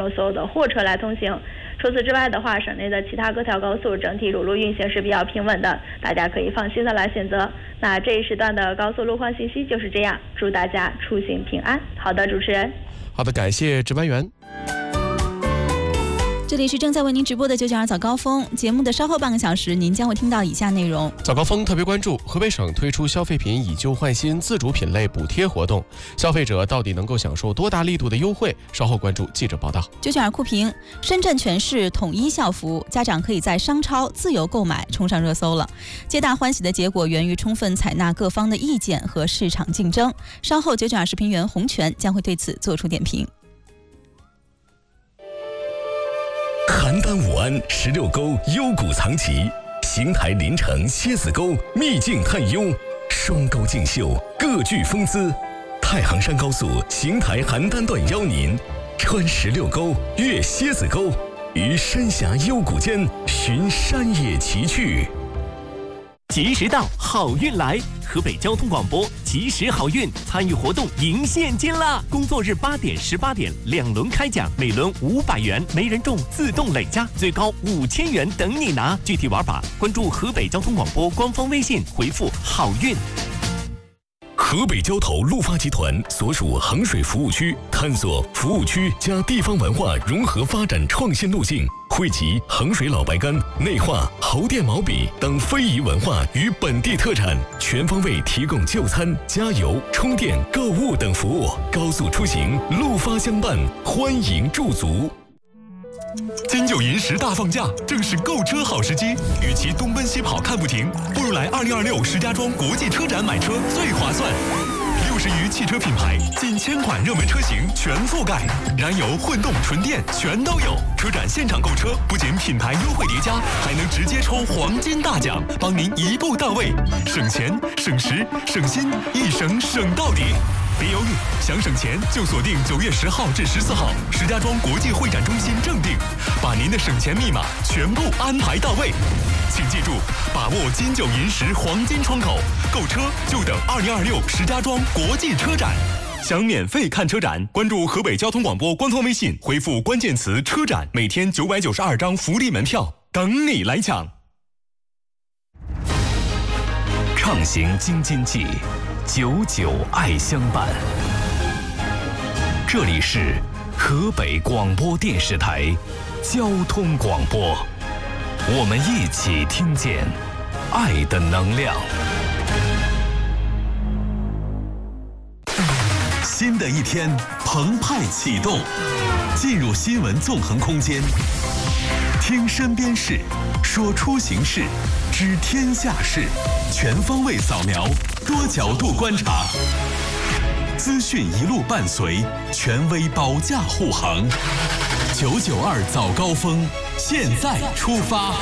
容所有的货车来通行。除此之外的话，省内的其他各条高速整体路路运行是比较平稳的，大家可以放心的来选择。那这一时段的高速路况信息就是这样，祝大家出行平安。好的，主持人。 好的，感谢值班员。 这里是正在为您直播的992早高峰节目的稍后半个小时，您将会听到以下内容。 早高峰特别关注河北省推出消费品以旧换新自主品类补贴活动，消费者到底能够享受多大力度的优惠？稍后关注记者报道。 992酷评，深圳全市统一校服，家长可以在商超自由购买，冲上热搜了。皆大欢喜的结果源于充分采纳各方的意见和市场竞争。稍后992视频员洪泉将会对此做出点评。 邯郸武安16沟幽谷藏奇，邢台临城蝎子沟秘境探幽，双沟竞秀各具风姿。太行山高速邢台邯郸段邀您穿16沟，越蝎子沟，于山峡幽谷间寻山野奇趣。 及时到，好运来！河北交通广播及时好运参与活动赢现金啦！工作日8点、18点2轮开奖，每轮500元，没人中自动累加，最高5000元等你拿。具体玩法关注河北交通广播官方微信，回复好运。 河北交投陆发集团所属衡水服务区探索服务区加地方文化融合发展创新路径，汇集衡水老白干、内画、侯店毛笔等非遗文化与本地特产，全方位提供就餐、加油、充电、购物等服务。高速出行，陆发相伴，欢迎驻足。 金九银十大放假，正是购车好时机。与其东奔西跑看不停，不如来2026石家庄国际车展买车最划算。60余汽车品牌，近1000款热门车型全覆盖，燃油、混动、纯电全都有。车展现场购车，不仅品牌优惠叠加，还能直接抽黄金大奖，帮您一步到位，省钱、省时、省心，一省省到底。别犹豫，想省钱就锁定9月10号至14号石家庄国际会展中心正定，把您的省钱密码全部安排到位。请记住，把握金九银十黄金窗口，购车就等2026石家庄国际车展。想免费看车展，关注河北交通广播官方微信，回复关键词车展，每天992张福利门票等你来抢。 畅行京津冀，99爱相伴。这里是河北广播电视台交通广播，我们一起听见爱的能量。新的一天澎湃启动，进入新闻纵横空间，听身边事，说出行事，知天下事，全方位扫描，多角度观察，资讯一路伴随，权威保驾护航。992早高峰，现在出发。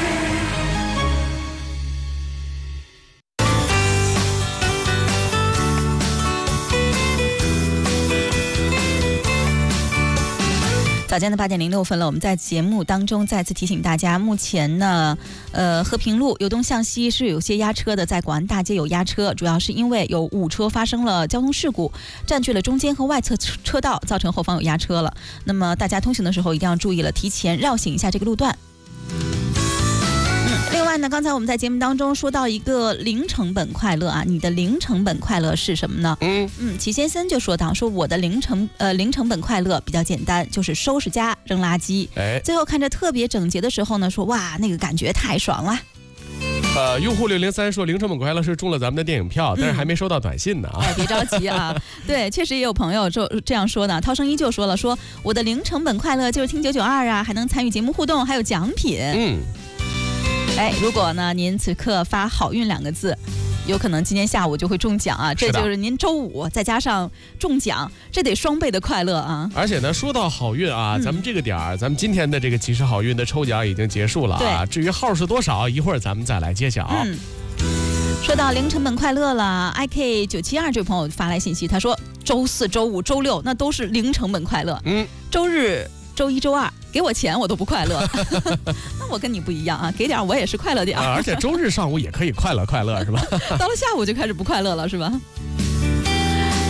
早间的8点06分了，我们在节目当中再次提醒大家，目前呢，和平路由东向西是有些压车的，在广安大街有压车，主要是因为有5车发生了交通事故，占据了中间和外侧车道，造成后方有压车了。那么大家通行的时候一定要注意了，提前绕行一下这个路段。另外呢，刚才我们在节目当中说到一个零成本快乐啊，你的零成本快乐是什么呢？齐先生就说到，说我的零成本快乐比较简单，就是收拾家扔垃圾，最后看着特别整洁的时候呢，说哇那个感觉太爽了。 用户603说零成本快乐是中了咱们的电影票，但是还没收到短信呢啊！ 别着急啊，对，确实也有朋友这样说的。涛声依旧说了，说我的零成本快乐就是听992啊，还能参与节目互动，还有奖品。如果呢您此刻发好运2个字，有可能今天下午就会中奖啊！这就是您周5再加上中奖，这得双倍的快乐啊！ 而且呢，说到好运啊，咱们这个点儿，咱们今天的这个及时好运的抽奖已经结束了啊。至于号是多少，一会儿咱们再来揭晓。 说到零成本快乐了 ，IK972 这位朋友发来信息，他说周4、周5、周6那都是零成本快乐，周日、周1、周2给我钱我都不快乐。那我跟你不一样啊，给点我也是快乐点。 而且周日上午也可以快乐快乐是吧？ 到了下午就开始不快乐了是吧？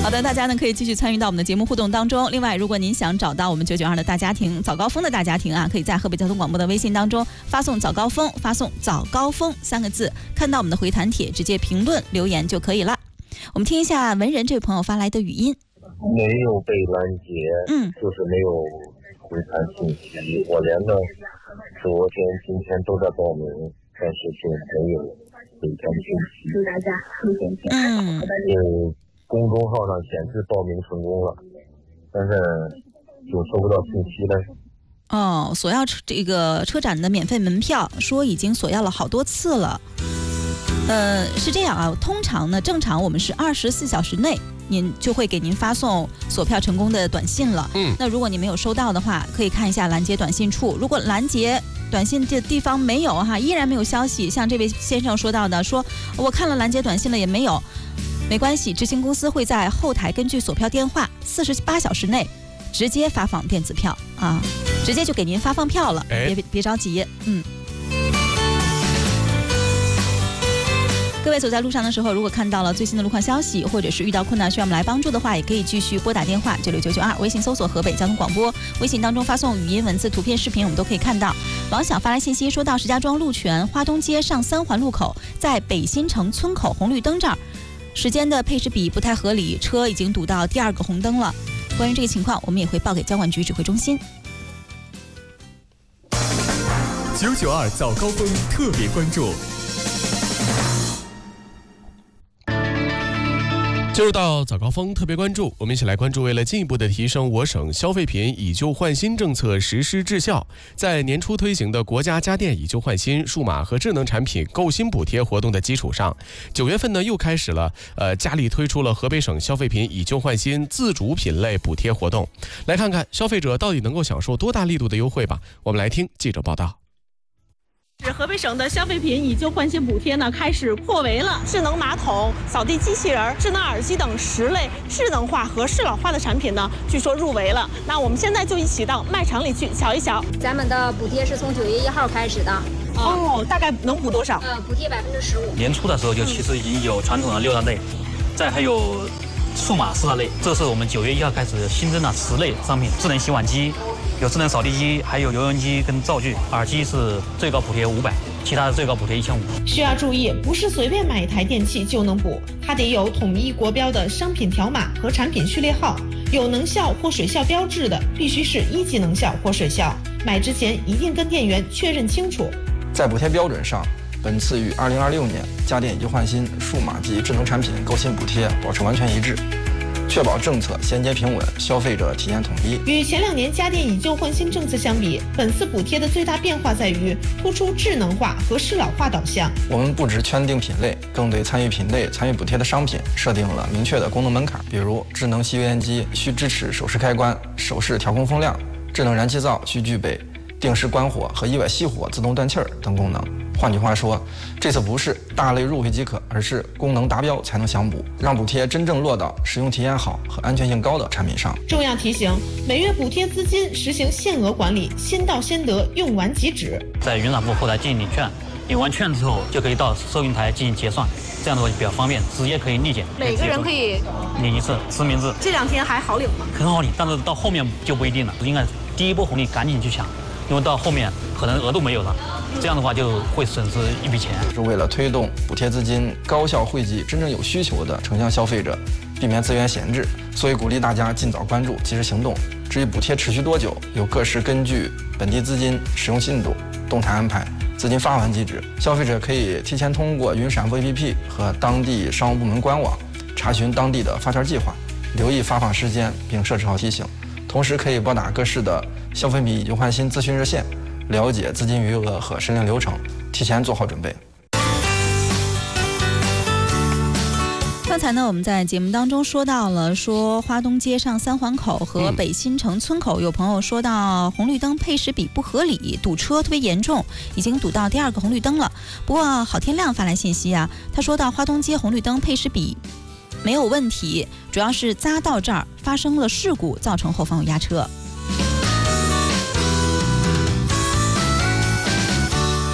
好的，大家呢可以继续参与到我们的节目互动当中。另外，如果您想找到我们992的大家庭早高峰的大家庭啊，可以在河北交通广播的微信当中发送早高峰，发送早高峰3个字，看到我们的回弹帖，直接评论留言就可以了。我们听一下文人这位朋友发来的语音。 没有被拦截，就是没有回弹信息。我连着昨天、今天都在报名，但是就没有回弹信息。 祝大家出现平安。 公众号上显示报名成功了，但是就收不到信息了。 索要这个车展的免费门票，说已经索要了好多次了。是这样啊，通常呢，正常我们是24小时内，您就会给您发送索票成功的短信了。那如果你没有收到的话，可以看一下拦截短信处。如果拦截短信的地方没有哈，依然没有消息，像这位先生说到的，说我看了拦截短信了也没有，没关系，执行公司会在后台根据索票电话48小时内直接发放电子票啊，直接就给您发放票了，别着急。各位走在路上的时候，如果看到了最新的路况消息，或者是遇到困难需要我们来帮助的话，也可以继续拨打电话96992，微信搜索河北交通广播，微信当中发送语音、文字、图片、视频，我们都可以看到。王想发来信息说到，石家庄路权花东街上3环路口，在北新城村口红绿灯这儿，时间的配置比不太合理，车已经堵到第2个红灯了。关于这个情况，我们也会报给交管局指挥中心。 992早高峰特别关注。 进入到早高峰特别关注，我们一起来关注，为了进一步的提升我省消费品以旧换新政策实施质效，在年初推行的国家家电以旧换新、数码和智能产品购新补贴活动的基础上，9月份呢又开始了佳丽推出了河北省消费品以旧换新自主品类补贴活动。来看看消费者到底能够享受多大力度的优惠吧。我们来听记者报道。 河北省的消费品以旧换新补贴呢开始扩围了，智能马桶、扫地机器人、智能耳机等10类智能化和适老化的产品呢，据说入围了。那我们现在就一起到卖场里去瞧一瞧。 咱们的补贴是从9月1号开始的。 大概能补多少？ 补贴15%。 年初的时候就其实已经有传统的6大类，再还有数码4大类，这是我们9月1号开始新增的10类商品，智能洗碗机。有智能扫地机，还有油烟机跟灶具，耳机是最高补贴500，其他的最高补贴1500。 需要注意，不是随便买一台电器就能补，它得有统一国标的商品条码和产品序列号，有能效或水效标志的，必须是1级能效或水效。买之前一定跟店员确认清楚。 在补贴标准上，本次与2026年家电以旧换新、数码及智能产品购新补贴保持完全一致，确保政策衔接平稳，消费者体验统一。 与前2年家电以旧换新政策相比，本次补贴的最大变化在于突出智能化和适老化导向。 我们不只圈定品类，更对参与品类、参与补贴的商品设定了明确的功能门槛，比如智能吸油烟机需支持手势开关、手势调控风量；智能燃气灶需具备定时关火和意外熄火、自动断气儿等功能。换句话说，这次不是大类入围即可，而是功能达标才能享补，让补贴真正落到使用体验好和安全性高的产品上。 重要提醒：每月补贴资金实行限额管理，先到先得，用完即止。 在云转付后台进行领券，领完券之后就可以到收银台进行结算，这样的话比较方便，直接可以立减。 每个人可以领一次实名制。 这2天还好领吗？ 很好领，但是到后面就不一定了，应该第一波红利赶紧去抢，因为到后面可能额度没有了。这样的话就会损失一笔钱。 是为了推动补贴资金高效惠及真正有需求的城乡消费者，避免资源闲置，所以鼓励大家尽早关注，及时行动。至于补贴持续多久，由各市根据本地资金使用进度动态安排资金发还机制。消费者可以提前通过云闪付 APP 和当地商务部门官网查询当地的发券计划，留意发放时间并设置好提醒。同时可以拨打各市的消费品以旧换新咨询热线，了解资金余额和申领流程，提前做好准备。 刚才呢，我们在节目当中说到了，说花东街上3环口和北新城村口，有朋友说到红绿灯配时比不合理，堵车特别严重，已经堵到第2个红绿灯了。不过好天亮发来信息啊，他说到花东街红绿灯配时比没有问题，主要是匝道这儿发生了事故，造成后方有压车。接下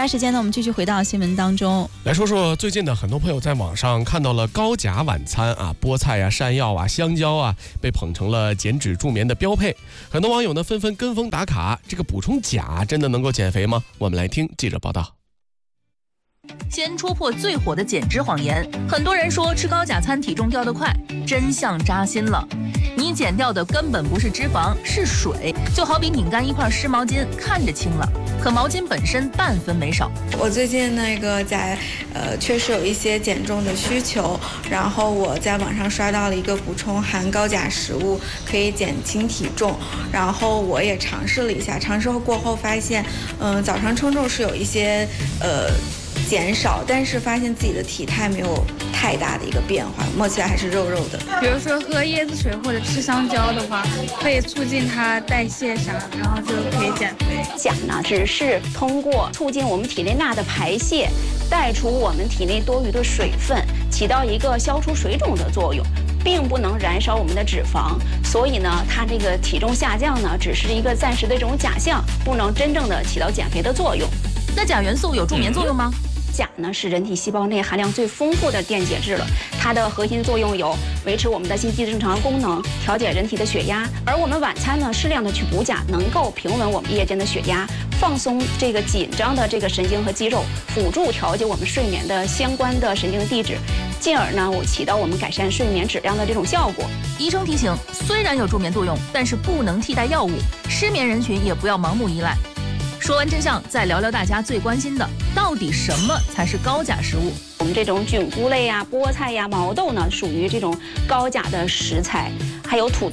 来时间呢，我们继续回到新闻当中， 来说说最近的很多朋友在网上看到了高钾晚餐啊，菠菜啊、山药啊、香蕉啊，被捧成了减脂助眠的标配。很多网友呢纷纷跟风打卡，这个补充钾真的能够减肥吗？我们来听记者报道。 先戳破最火的减脂谎言，很多人说吃高钾餐体重掉得快，真相扎心了。你减掉的根本不是脂肪，是水，就好比拧干一块湿毛巾，看着轻了，可毛巾本身半分没少。 我最近确实有一些减重的需求，然后我在网上刷到了一个补充含高钾食物可以减轻体重，然后我也尝试了一下，尝试过后发现，早上称重是有一些减少，但是发现自己的体态没有太大的一个变化，摸起来还是肉肉的。 比如说喝椰子水或者吃香蕉的话，可以促进它代谢啥，然后就可以减肥。 钾呢，只是通过促进我们体内钠的排泄，带出我们体内多余的水分，起到一个消除水肿的作用，并不能燃烧我们的脂肪。所以呢，它这个体重下降呢，只是一个暂时的这种假象，不能真正的起到减肥的作用。 那钾元素有助眠作用吗？ 钾呢是人体细胞内含量最丰富的电解质了，它的核心作用有维持我们的心肌正常功能，调节人体的血压。而我们晚餐呢适量的去补钾，能够平稳我们夜间的血压，放松这个紧张的这个神经和肌肉，辅助调节我们睡眠的相关的神经递质，进而呢起到我们改善睡眠质量的这种效果。 医生提醒，虽然有助眠作用，但是不能替代药物，失眠人群也不要盲目依赖。说完真相，再聊聊大家最关心的，到底什么才是高钾食物？ 我们这种菌菇类呀、菠菜呀、毛豆呢，属于这种高钾的食材，还有土